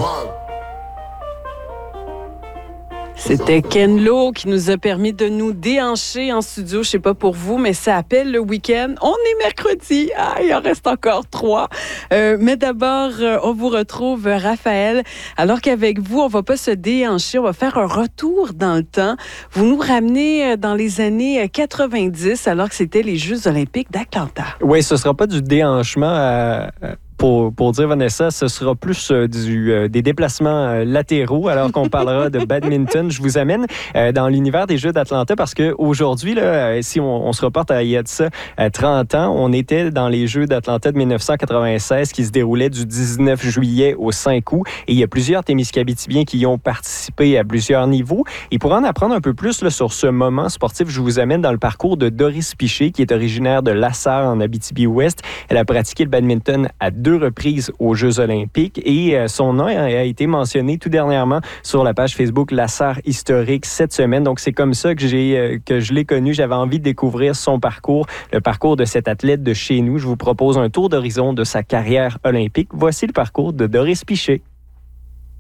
C'était Ken Lo qui nous a permis de nous déhancher en studio. Je sais pas pour vous, mais ça appelle le week-end. On est mercredi. Il en reste encore 3. Mais d'abord, on vous retrouve, Raphaël. Alors qu'avec vous, on va pas se déhancher. On va faire un retour dans le temps. Vous nous ramenez dans les années 90, alors que c'était les Jeux olympiques d'Atlanta. Oui, ce sera pas du déhanchement Pour dire, Vanessa, ce sera plus des déplacements latéraux alors qu'on parlera de badminton. Je vous amène dans l'univers des Jeux d'Atlanta parce qu'aujourd'hui, si on se reporte à il y a de ça 30 ans, on était dans les Jeux d'Atlanta de 1996 qui se déroulaient du 19 juillet au 5 août. Et il y a plusieurs Témiscabitibiens qui y ont participé à plusieurs niveaux. Et pour en apprendre un peu plus là, sur ce moment sportif, je vous amène dans le parcours de Doris Piché, qui est originaire de Lassar en Abitibi-Ouest. Elle a pratiqué le badminton à 2 reprises aux Jeux olympiques et son nom a été mentionné tout dernièrement sur la page Facebook Lassar Historique cette semaine. Donc, c'est comme ça que je l'ai connu. J'avais envie de découvrir son parcours, le parcours de cet athlète de chez nous. Je vous propose un tour d'horizon de sa carrière olympique. Voici le parcours de Doris Piché.